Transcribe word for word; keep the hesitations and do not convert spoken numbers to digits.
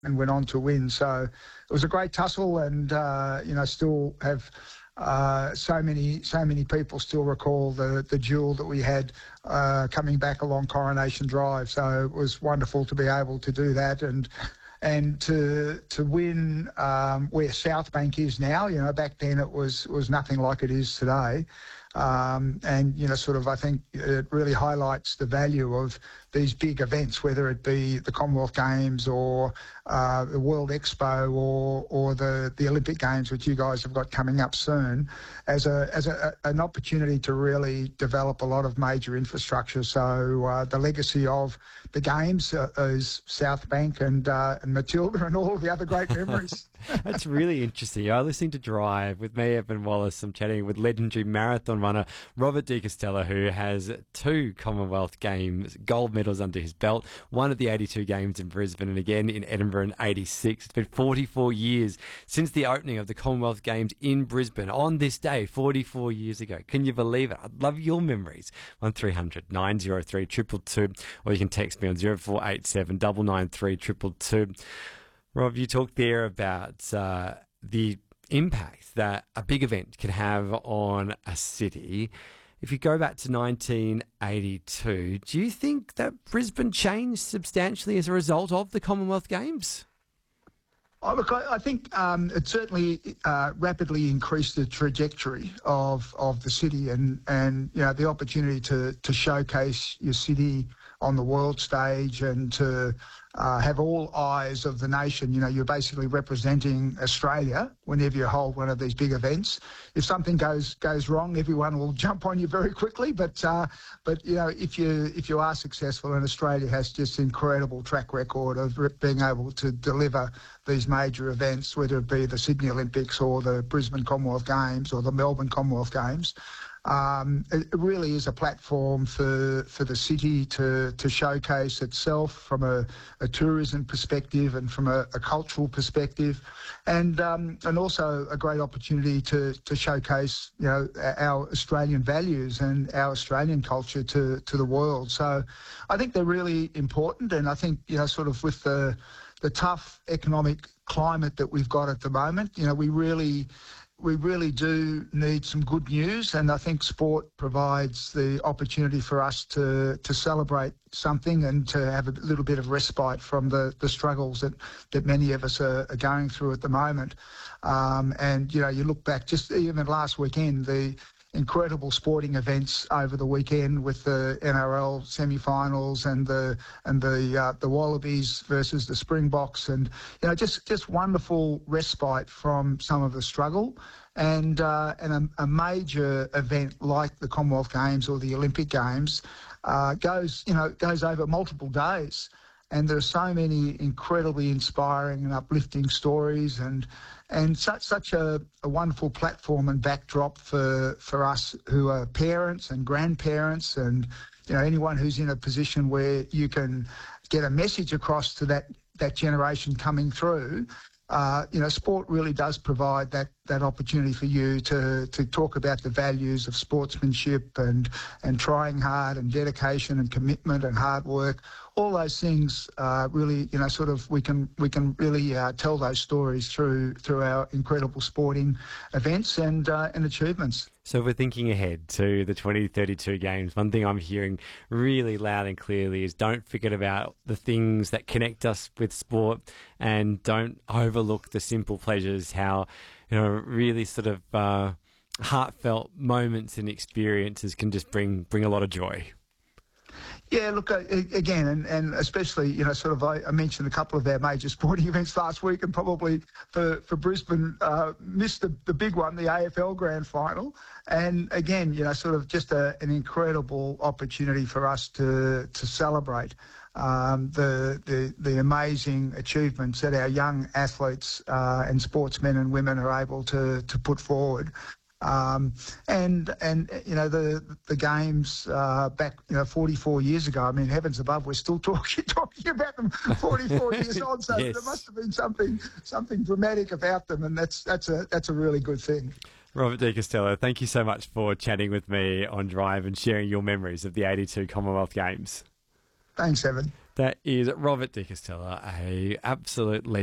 and went on to win. So it was a great tussle, and uh, you know, still have uh, so many so many people still recall the the duel that we had uh, coming back along Coronation Drive. So it was wonderful to be able to do that, and and to to win um, where Southbank is now. You know, back then it was was nothing like it is today. Um, and, you know, sort of, I think it really highlights the value of these big events, whether it be the Commonwealth Games or uh, the World Expo or or the, the Olympic Games, which you guys have got coming up soon, as a as a, an opportunity to really develop a lot of major infrastructure. So uh, the legacy of the Games uh, is Southbank and, uh, and Matilda and all of the other great memories. That's really interesting. You're listening to Drive with me, Evan Wallace. I'm chatting with legendary marathon runner Robert De Castella, who has two Commonwealth Games gold medals under his belt, one at the eighty-two Games in Brisbane and again in Edinburgh in eighty-six. It's been forty-four years since the opening of the Commonwealth Games in Brisbane on this day, forty-four years ago. Can you believe it? I'd love your memories. one three hundred nine oh three two two two, or you can text me on zero four eight seven nine nine three two two two. Rob, you talked there about uh, the impact that a big event can have on a city. If you go back to nineteen eighty-two, do you think that Brisbane changed substantially as a result of the Commonwealth Games? Oh, look, I, I think um, it certainly uh, rapidly increased the trajectory of of the city, and, and you know, the opportunity to to showcase your city on the world stage and to uh, have all eyes of the nation. You know, you're basically representing Australia whenever you hold one of these big events. If something goes goes wrong, everyone will jump on you very quickly. But uh, but you know, if you if you are successful, and Australia has just incredible track record of being able to deliver these major events, whether it be the Sydney Olympics or the Brisbane Commonwealth Games or the Melbourne Commonwealth Games. Um, it really is a platform for, for the city to, to showcase itself from a, a tourism perspective and from a, a cultural perspective, and um, and also a great opportunity to, to showcase, you know, our Australian values and our Australian culture to, to the world. So I think they're really important, and I think, you know, sort of with the the tough economic climate that we've got at the moment, you know, we really we really do need some good news, and I think sport provides the opportunity for us to to celebrate something and to have a little bit of respite from the, the struggles that, that many of us are, are going through at the moment. Um, and, you know, you look back just even last weekend, the incredible sporting events over the weekend with the N R L semi-finals and the and the uh, the Wallabies versus the Springboks, and you know, just just wonderful respite from some of the struggle, and uh, and a, a major event like the Commonwealth Games or the Olympic Games uh, goes you know goes over multiple days. And there are so many incredibly inspiring and uplifting stories, and and such such a, a wonderful platform and backdrop for for us who are parents and grandparents, and you know, anyone who's in a position where you can get a message across to that that generation coming through. Uh, you know, sport really does provide that that opportunity for you to to talk about the values of sportsmanship and and trying hard and dedication and commitment and hard work. All those things uh, really, you know, sort of we can we can really uh, tell those stories through through our incredible sporting events and uh, and achievements. So if we're thinking ahead to the twenty thirty-two Games, one thing I'm hearing really loud and clearly is don't forget about the things that connect us with sport, and don't overlook the simple pleasures, how, you know, really sort of uh, heartfelt moments and experiences can just bring bring a lot of joy. Yeah, look, uh, again, and, and especially, you know, sort of, I, I mentioned a couple of our major sporting events last week, and probably for, for Brisbane, uh, missed the, the big one, the A F L Grand Final. And again, you know, sort of just a, an incredible opportunity for us to, to celebrate um, the, the, the amazing achievements that our young athletes uh, and sportsmen and women are able to, to put forward. Um, and, and, you know, the, the games, uh, back, you know, forty-four years ago, I mean, heavens above, we're still talking, talking about them forty-four years on. So yes, there must have been something, something dramatic about them. And that's, that's a, that's a really good thing. Robert De Castella, thank you so much for chatting with me on Drive and sharing your memories of the eighty-two Commonwealth Games. Thanks, Evan. That is Robert De Castella, a absolute legend.